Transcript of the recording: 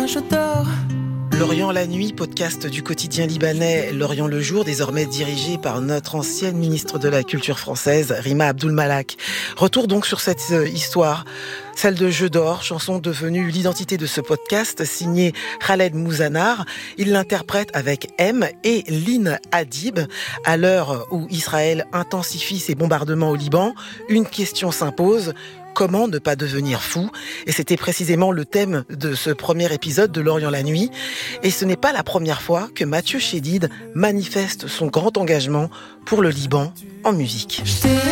je dors. L'Orient la nuit, podcast du quotidien libanais L'Orient le jour, désormais dirigé par notre ancienne ministre de la Culture française, Rima Abdul-Malak. Retour donc sur cette histoire, celle de Je dors, chanson devenue l'identité de ce podcast, signée Khaled Mouzanar. Il l'interprète avec M et Lynn Hadib. À l'heure où Israël intensifie ses bombardements au Liban, une question s'impose. Comment ne pas devenir fou? Et c'était précisément le thème de ce premier épisode de L'Orient la nuit. Et ce n'est pas la première fois que Mathieu Chédid manifeste son grand engagement pour le Liban en musique.